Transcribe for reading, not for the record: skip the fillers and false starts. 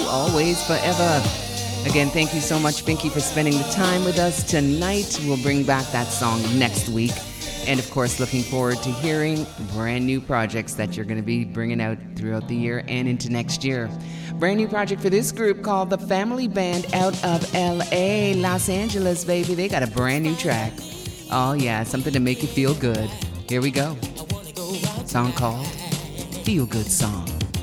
always, forever. Again, thank you so much, Pinky, for spending the time with us tonight. We'll bring back that song next week. And of course, looking forward to hearing brand new projects that you're going to be bringing out throughout the year and into next year. Brand new project for this group called The Family Band out of LA, Los Angeles, baby. They got a brand new track. Oh yeah, something to make you feel good. Here we go. Song called Feel Good Song.